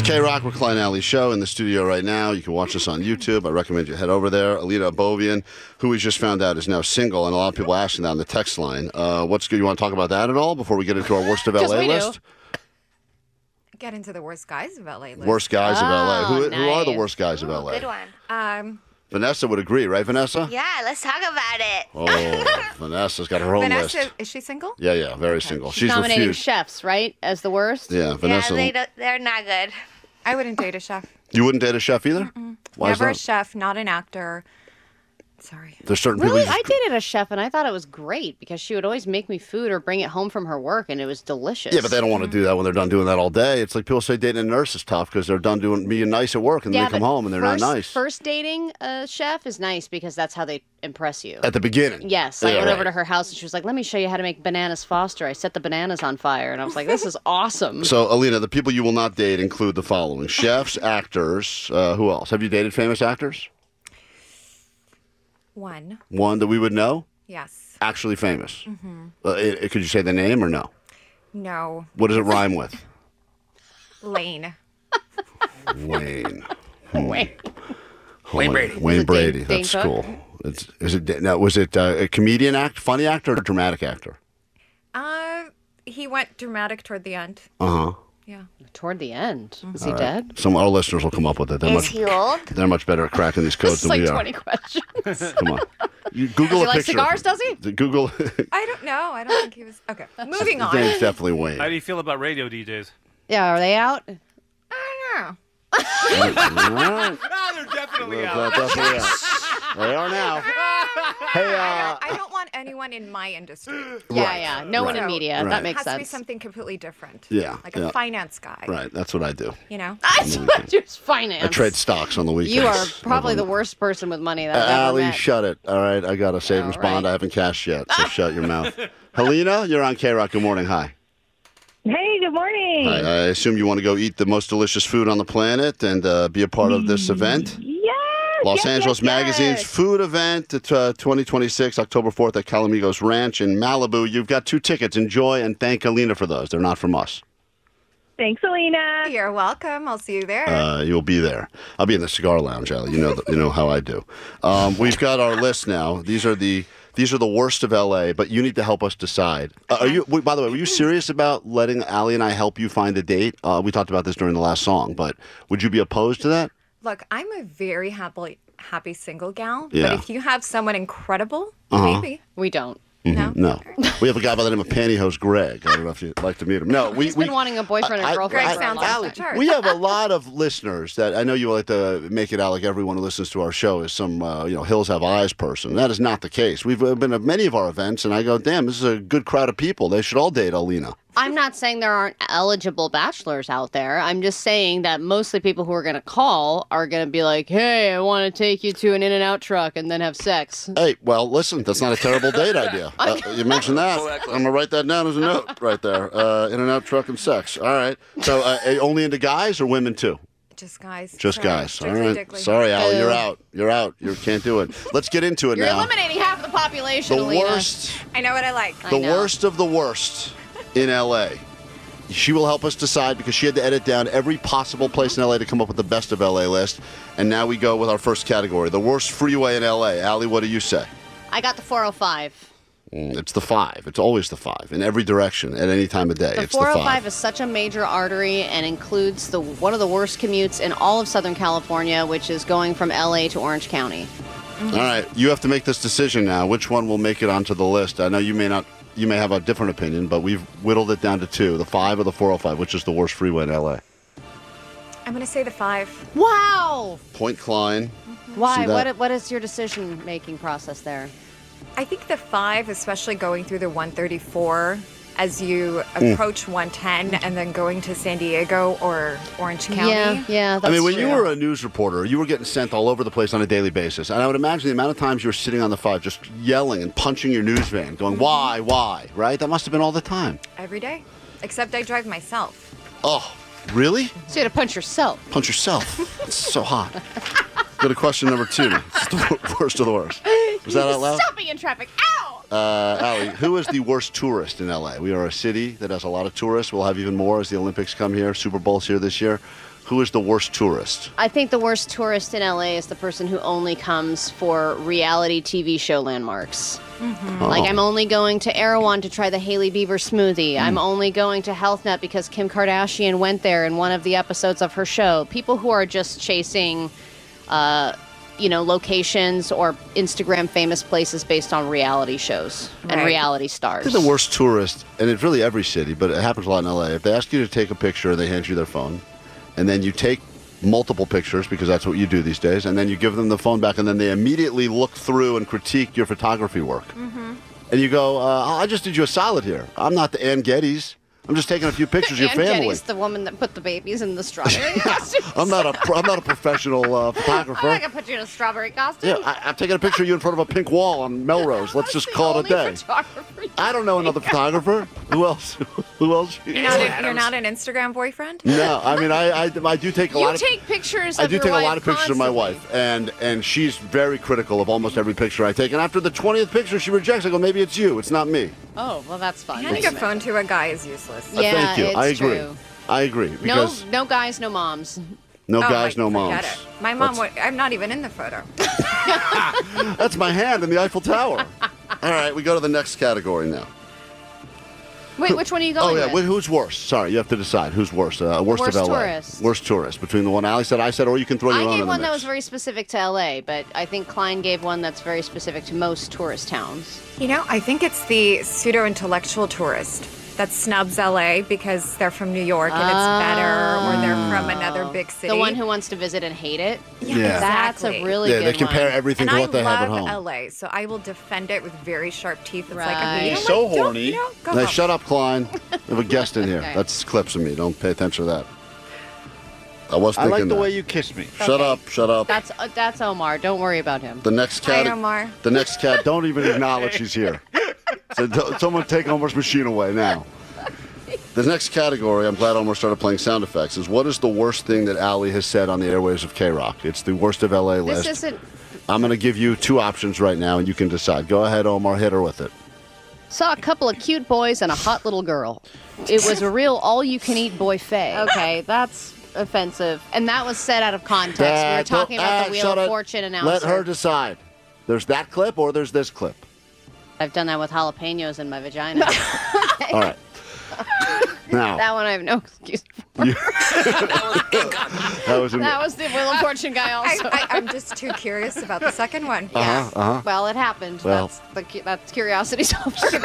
K-Rock, we're Klein Alley Show in the studio right now. You can watch us on YouTube. I recommend you head over there. Alina Abovian, who we just found out is now single, and a lot of people asking that on the text line. What's good? You want to talk about that at all before we get into our worst of LA list? Get into the worst guys of LA list. Worst guys of LA. Who are the nice. worst guys of LA? Good one. Vanessa would agree, right, Vanessa? Yeah, let's talk about it. Oh, Vanessa's got her own Vanessa, list. is she single? Yeah, very single. She's Nominating refused. chefs, right, as the worst? Yeah, Vanessa. Yeah, they're not good. I wouldn't date a chef. You wouldn't date a chef either? Why Never a is that? chef, not an actor. Sorry. There's certain Really? people. I dated a chef, and I thought it was great because she would always make me food or bring it home from her work, and it was delicious. Yeah, but they don't want to do that when they're done doing that all day. It's like people say dating a nurse is tough because they're done being nice at work, and then they come but home and they're not nice. First dating a chef is nice because that's how they impress you. At the beginning. Yes, I went over to her house, and she was like, let me show you how to make bananas Foster. I set the bananas on fire, and I was like, this is awesome. So, Alina, the people you will not date include the following. Chefs, actors, who else? Have you dated famous actors? One. One that we would know? Yes. Actually famous. Mm-hmm. Could you say the name or no? No. What does it rhyme with? Lane. Wayne. Wait. Wayne Brady. Wayne it Brady. Dane That's Cook? cool. Was it a comedian act, funny actor, or dramatic actor? He went dramatic toward the end. Uh-huh. Yeah. Toward the end. Is he dead? Some of our listeners will come up with it. Is he old? They're much better at cracking these codes It's than like we 20 are. questions. Come on. You Google Does he a like picture. cigars, does he? Google. I don't know. I don't think he was. Okay. Moving His on. name's definitely Wayne. How do you feel about radio DJs? Yeah, are they out? I don't know. Ah, they're definitely out. Definitely out. They are now. Hey, I don't want anyone in my industry. Yeah. No one in So, media. Right. That It makes has to be sense. something completely different. Yeah, Like yeah. a finance guy. right, that's what I do. You know? Just finance. I trade stocks on the weekends. You are probably the worst person with money that I've ever Allie, met. shut it. All right, I got a savings All bond right. I haven't cashed yet, so shut your mouth. Helena, you're on K-Rock. Good morning. Hi. Hey, good morning. Hi. I assume you want to go eat the most delicious food on the planet and be a part of this event? Yes. Los yes, Angeles yes, Magazine's yes. food event at 2026, October 4th at Calamigos Ranch in Malibu. You've got 2 tickets. Enjoy and thank Alina for those. They're not from us. Thanks, Alina. You're welcome. I'll see you there. You'll be there. I'll be in the cigar lounge, Allie. You know how I do. We've got our list now. These are the worst of LA, but you need to help us decide. By the way, were you serious about letting Allie and I help you find a date? We talked about this during the last song, but would you be opposed to that? Look, I'm a very happy single gal. Yeah. But if you have someone incredible, Uh-huh. maybe. We don't. No? No. We have a guy by the name of Pantyhose Greg. I don't know if you'd like to meet him. No, He's been wanting a boyfriend or girlfriend Greg for a sounds long off time. the chart. We have a lot of listeners that I know you like to make it out like everyone who listens to our show is some Hills Have Eyes person. That is not the case. We've been at many of our events, and I go, damn, this is a good crowd of people. They should all date Alina. I'm not saying there aren't eligible bachelors out there. I'm just saying that mostly people who are going to call are going to be like, hey, I want to take you to an In-N-Out truck and then have sex. Hey, well, listen, that's not a terrible date idea. You mentioned that. I'm going to write that down as a note right there. In-N-Out truck and sex. All right. So only into guys or women too? Just guys. Just Sorry. guys. All Strictly right. dickly. Sorry, Allie, you're Ew. out. You're out. You can't do it. Let's get into it You're now. eliminating half the population, The Alina. worst, I know what I like. the I know. worst of the worst in L.A. She will help us decide because she had to edit down every possible place in L.A. to come up with the best of L.A. list. And now we go with our first category, the worst freeway in L.A. Allie, what do you say? I got the 405. It's the 5. It's always the 5 in every direction at any time of day. The It's 405 the is such a major artery and includes one of the worst commutes in all of Southern California, which is going from LA to Orange County. 5. All right, you have to make this decision now. Which one will make it onto the list? I know you may have a different opinion, but we've whittled it down to 2, the 5 or the 405, which is the worst freeway in L.A. I'm going to say the 5. Wow! Point Klein. Why? See that? What is your decision-making process there? I think the 5, especially going through the 134 as you approach 110 and then going to San Diego or Orange County. Yeah, that's I mean, when true. you were a news reporter, you were getting sent all over the place on a daily basis. And I would imagine the amount of times you were sitting on the 5 just yelling and punching your news van, going, why, right? That must have been all the time. Every day. Except I drive myself. Oh, really? So you had to punch yourself. Punch yourself. It's so hot. Go to question number 2. It's the worst of the worst. Was that out loud? Stop me in traffic. Ow! Allie, who is the worst tourist in LA? We are a city that has a lot of tourists. We'll have even more as the Olympics come here. Super Bowl's here this year. Who is the worst tourist? I think the worst tourist in LA is the person who only comes for reality TV show landmarks. Like, I'm only going to Erewhon to try the Hailey Bieber smoothie. I'm only going to HealthNet because Kim Kardashian went there in one of the episodes of her show. People who are just chasing, locations or Instagram famous places based on reality shows and Right. reality stars. The worst tourist, and it's really every city, but it happens a lot in LA. If they ask you to take a picture, they hand you their phone, and then you take multiple pictures because that's what you do these days, and then you give them the phone back, and then they immediately look through and critique your photography work. And you go, I just did you a solid here. I'm not the Ann Geddes. I'm just taking a few pictures of your Ann family. Geddes, the woman that put the babies in the strawberry costume. I'm not a professional photographer. I'm not gonna put you in a strawberry costume. Yeah, I'm taking a picture of you in front of a pink wall on Melrose. Let's just call it a day. I don't know another photographer. Who else? Who else? You're not an Instagram boyfriend? No, I mean I do take a You lot of. take pictures. I of do your take a wife lot of pictures of my constantly. wife, and she's very critical of almost every picture I take. And after the 20th picture, she rejects. I go, maybe it's you. It's not me. Oh, well, that's fun. Handing a phone to a guy is useless. Yeah, Thank you. it's I agree. true. I agree No, because no guys, no moms. no Oh, guys, no forget moms. it. My mom would. I'm not even in the photo. That's my hand in the Eiffel Tower. All right, we go to the next category now. Wait, which one are you Oh going yeah, with? who's worse? Sorry, you have to decide who's worse. Worst Worst of LA. tourist. Worst tourist between the one I said, or you can throw your I own in gave the one mix. that was very specific to LA, but I think Klein gave one that's very specific to most tourist towns. I think it's the pseudo-intellectual tourist that snubs LA because they're from New York and it's better, or they're from another big city. The one who wants to visit and hate it. Yeah. That's a exactly. really Yeah, good they compare one. everything And to I what they have at love home. LA, so I will defend it with very sharp teeth. It's Right. like, He's I'm so like, don't, horny. go Hey, home. shut up, Klein. We have a guest in here. Okay. That's clips of me. Don't pay attention to that. I was I thinking like the that. way you kiss me. Shut up. Shut up. That's Omar. Don't worry about him. The next Hi, cat. Omar. The next cat. Don't even acknowledge she's here. So someone take Omar's machine away now. The next category, I'm glad Omar started playing sound effects, is what is the worst thing that Allie has said on the airwaves of K-Rock? It's the worst of LA This list. isn't. I'm going to give you two options right now, and you can decide. Go ahead, Omar. Hit her with it. Saw a couple of cute boys and a hot little girl. It was a real all-you-can-eat buffet. Okay, that's offensive, and that was said out of context. We were talking about the Wheel shut of it. Fortune announcer. Let her decide. There's that clip or there's this clip. I've done that with jalapenos in my vagina. All right. Now, That one I have no excuse for. that was in That was the Wheel of Fortune guy also. I'm just too curious about the second one. Well, it happened. Well. That's curiosity's over.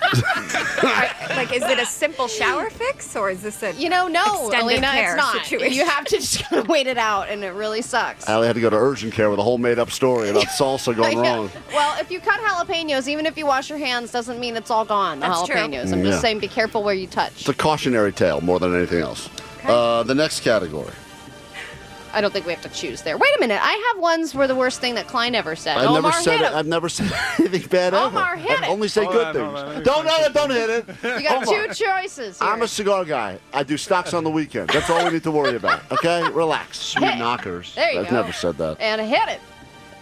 Like, is it a simple shower fix, or is this a No, extended Alina, care it's not. situation? You have to just kind of wait it out, and it really sucks. Allie had to go to urgent care with a whole made-up story about salsa going Yeah. wrong. Well, if you cut jalapenos, even if you wash your hands, doesn't mean it's all gone. The That's true. jalapenos. I'm Yeah. just saying, be careful where you touch. It's a cautionary tale more than anything else. The next category. I don't think we have to choose there. Wait a minute. I have ones where the worst thing that Klein ever said. I've Omar never said hit it. him. I've never said anything bad Omar, ever. hit I it. only say Hold good on, things. hold on. Let me Don't hit it. You got Omar, two choices here. I'm a cigar guy. I do stocks on the weekend. That's all we need to worry about. Okay, relax. Sweet knockers. There you I've go. never said that. And hit it.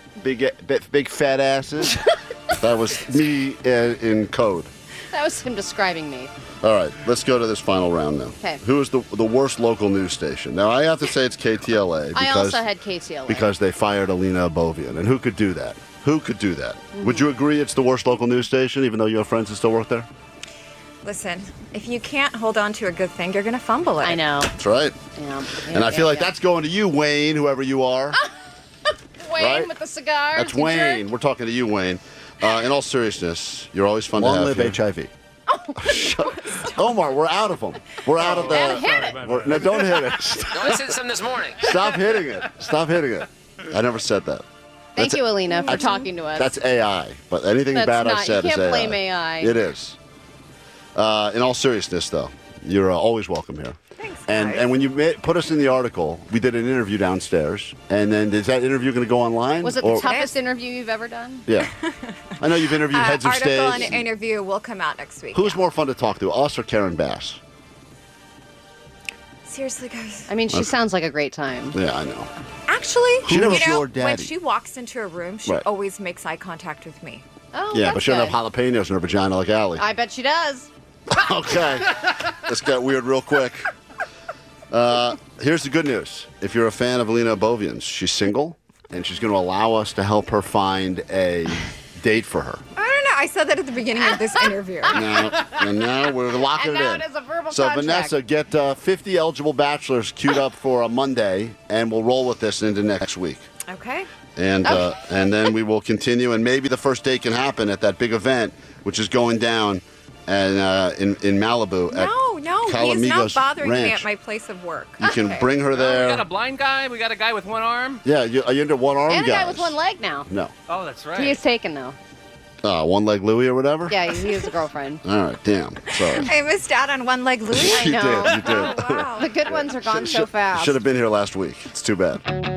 Big fat asses. That was me in code. That was him describing me. All right, let's go to this final round now. Okay. Who is the worst local news station? Now, I have to say it's KTLA I because, also had KTLA. because they fired Alina Abovian. And who could do that? Who could do that? Mm-hmm. Would you agree it's the worst local news station, even though you have friends that still work there? Listen, if you can't hold on to a good thing, you're going to fumble it. I know. That's right. Yeah. And I feel like that's going to you, Wayne, whoever you are. Wayne right? with the cigar. That's you Wayne. jerk. We're talking to you, Wayne. In all seriousness, you're always fun Long to live have here. HIV. Omar, we're out of them. We're out of the. And hit it. No, don't hit it. I said something this morning. Stop hitting it. Stop hitting it. I never said that. Thank That's- you, Alina, for that's- talking to us. That's AI. But anything That's bad I not- said you is can't AI. blame AI. It is. In all seriousness, though, you're always welcome here. Thanks, And guys. and when you put us in the article, we did an interview downstairs. And then is that interview going to go online? Was it the toughest interview you've ever done? Yeah. I know you've interviewed heads of Article state. and interview will come out next week. Who's yeah. more fun to talk to, us or Karen Bass? Seriously, guys. I mean, she sounds like a great time. Yeah, I know. Actually, She knows you know, your when daddy. she walks into a room, she Right. always makes eye contact with me. Oh, Yeah, that's but she doesn't good. have jalapenos in her vagina like Allie. I bet she does. Okay. This got weird real quick. Here's the good news. If you're a fan of Alina Bovians, she's single, and she's going to allow us to help her find a date for her. I don't know. I said that at the beginning of this interview. Now we're locking And it now in. it is a verbal So contract. Vanessa, get 50 eligible bachelors queued up for a Monday, and we'll roll with this into next week. Okay. And then we will continue, and maybe the first date can happen at that big event, which is going down and in Malibu at No, he's Calamigos not bothering me Ranch. at my place of work. You can Okay. bring her We there. got a blind guy. We got a guy with one arm. Yeah, are you into one-armed And a guys? guy with one leg now. No. Oh, that's right. He is taken, though. One-leg Louie or whatever? Yeah, he has a girlfriend. All right, damn. Sorry. I missed out on one leg Louie. I know. You did. Oh, wow. The good ones are gone so fast. Should have been here last week. It's too bad.